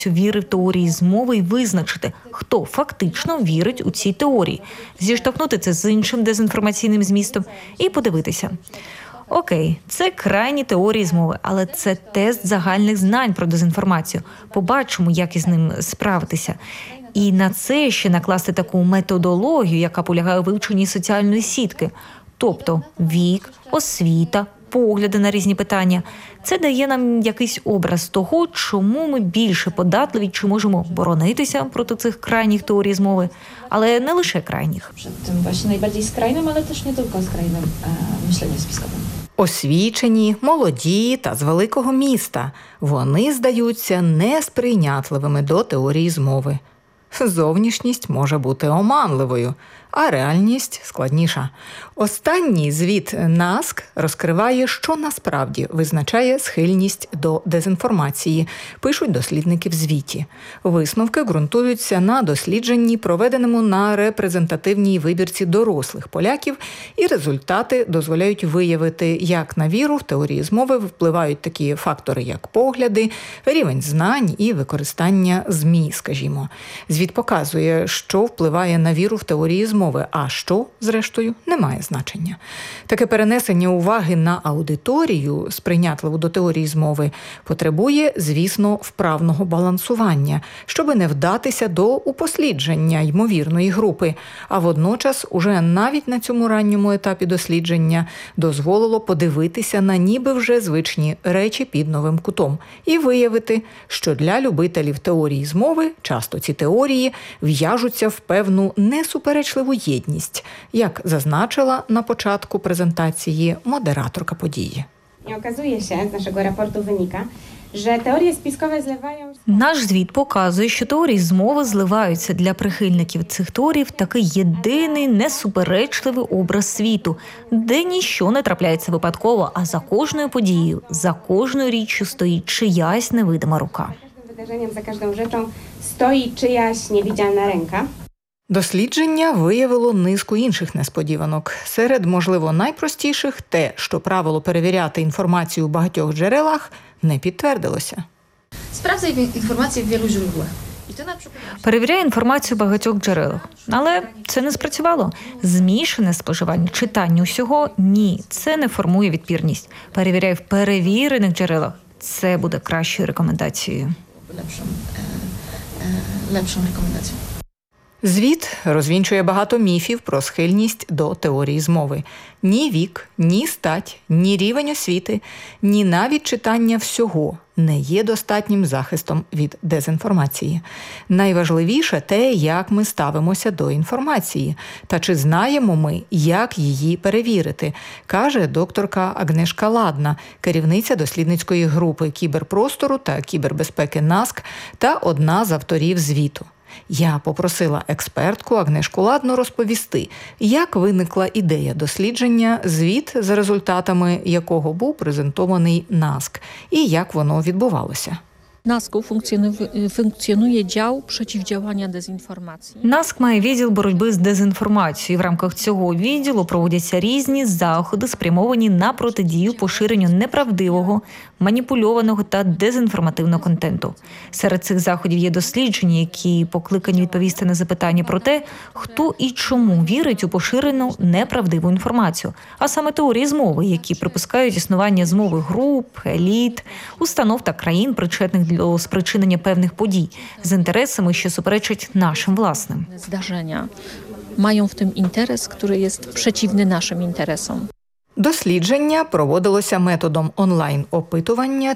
віри в теорії змови і визначити, хто фактично вірить у ці теорії, зіштовхнути це з іншим дезінформаційним змістом і подивитися. Окей, це крайні теорії змови, але це тест загальних знань про дезінформацію. Побачимо, як із ним справитися. І на це ще накласти таку методологію, яка полягає у вивченні соціальної сітки. Тобто вік, освіта, погляди на різні питання. Це дає нам якийсь образ того, чому ми більше податливі, чи можемо боронитися проти цих крайніх теорій змови, але не лише крайніх. Przed tym właśnie najbardziej skrajnym, ale też nie tylko skrajnym myśleniem spiskowym. Освічені, молоді та з великого міста. Вони здаються несприйнятливими до теорії змови. Зовнішність може бути оманливою, а реальність складніша. Останній звіт НАСК розкриває, що насправді визначає схильність до дезінформації, пишуть дослідники в звіті. Висновки ґрунтуються на дослідженні, проведеному на репрезентативній вибірці дорослих поляків, і результати дозволяють виявити, як на віру в теорії змови впливають такі фактори, як погляди, рівень знань і використання ЗМІ, скажімо. Звіт показує, що впливає на віру в теорії змови, а що, зрештою, не має значення. Таке перенесення уваги на аудиторію, сприйнятливу до теорії змови, потребує, звісно, вправного балансування, щоби не вдатися до упослідження ймовірної групи, а водночас уже навіть на цьому ранньому етапі дослідження дозволило подивитися на ніби вже звичні речі під новим кутом і виявити, що для любителів теорії змови часто ці теорії в'яжуться в певну несуперечливу єдність, як зазначила на початку презентації модераторка події. I okazuje się, z naszego raportu wynika, że teorie spiskowe zlewają... Наш звіт показує, що теорії змови зливаються для прихильників цих теорій в такий єдиний, несуперечливий образ світу, де ніщо не трапляється випадково, а за кожною подією, за кожною річчю стоїть чиясь невидима рука. Wydarzeniem, za każdą rzeczą stoi czyjaś niewidzialna ręka. Дослідження виявило низку інших несподіванок. Серед, можливо, найпростіших – те, що правило перевіряти інформацію у багатьох джерелах не підтвердилося. Sprawdzaj informacje w wielu źródłach. I to na przykład... Перевіряє інформацію в багатьох джерелах. Але це не спрацювало. Змішане споживання, читання усього – ні. Це не формує відпірність. Перевіряй в перевірених джерелах. Це буде кращою рекомендацією. Lepszą rekomendacją. Звіт розвінчує багато міфів про схильність до теорії змови. Ні вік, ні стать, ні рівень освіти, ні навіть читання всього не є достатнім захистом від дезінформації. Найважливіше те, як ми ставимося до інформації, та чи знаємо ми, як її перевірити, каже докторка Агнешка Ладна, керівниця дослідницької групи кіберпростору та кібербезпеки НАСК та одна з авторів звіту. Я попросила експертку Агнешку Ладну розповісти, як виникла ідея дослідження, звіт, за результатами якого був презентований НАСК, і як воно відбувалося. NASK funkcjonuje dział przeciwdziałania dezinformacji. НАСК має відділ боротьби з дезінформацією. В рамках цього відділу проводяться різні заходи, спрямовані на протидію поширенню неправдивого, маніпульованого та дезінформативного контенту. Серед цих заходів є дослідження, які покликані відповісти на запитання про те, хто і чому вірить у поширену неправдиву інформацію, а саме теорії змови, які припускають існування змови груп, еліт, установ та країн, причетних до спричинення певних подій з інтересами, що суперечать нашим власним. Zdarzenia mają w tym interes, który jest przeciwny naszym interesom. Дослідження проводилося методом онлайн-опитування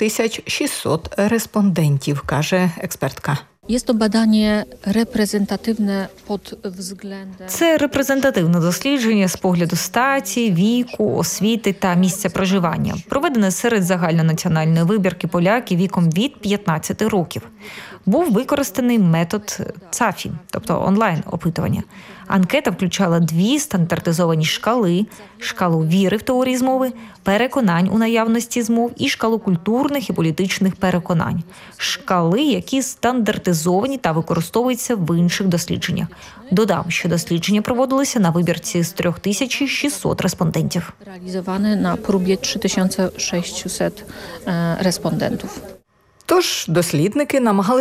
3600 респондентів, каже експертка. Jest to badanie reprezentatywne pod względem... Це репрезентативне дослідження з погляду статі, віку, освіти та місця проживання, проведене серед загальнонаціональної вибірки поляків віком від 15 років. Був використаний метод ЦАФІ, тобто онлайн-опитування. Анкета включала 2 стандартизовані шкали – шкалу віри в теорії змови, переконань у наявності змов і шкалу культурних і політичних переконань. Шкали, які стандартизовані та використовуються в інших дослідженнях. Додам, що дослідження проводилися на вибірці з 3600 респондентів. Realizowane na próbie 3600 respondentów. Тож дослідники намагалися